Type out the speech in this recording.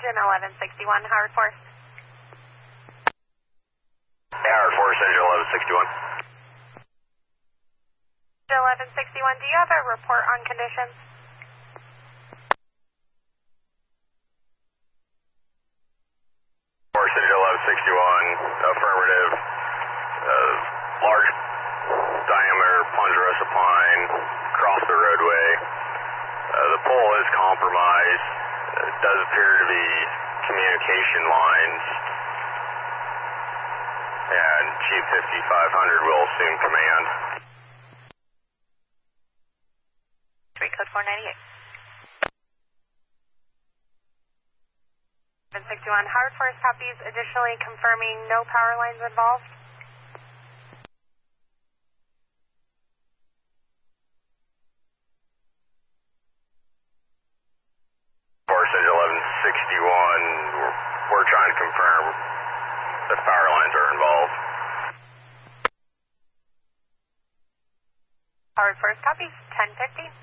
Engine 1161, Howard Force. Howard Force, Engine 1161. 1161, do you have a report on conditions? Force, Engine 1161, affirmative. Large diameter Ponderosa pine across the roadway. The pole is compromised. It does appear to be communication lines. And Chief 5500 will assume command. Code 498. 761, Howard Force copies, additionally confirming no power lines involved. Force Engine 1161, we're trying to confirm if power lines are involved. Howard Force copies, 1050.